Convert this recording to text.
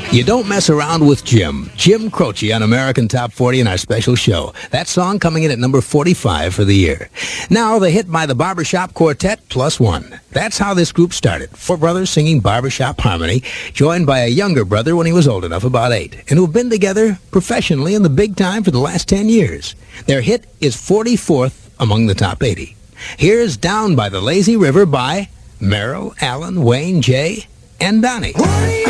You Don't Mess Around with Jim. Jim Croce on American Top 40 in our special show. That song coming in at number 45 for the year. Now, the hit by the Barbershop Quartet, Plus One. That's how this group started. Four brothers singing barbershop harmony, joined by a younger brother when he was old enough, about 8, and who've been together professionally in the big time for the last 10 years. Their hit is 44th among the top 80. Here's Down by the Lazy River by Merrill, Allen, Wayne, Jay, and Donnie.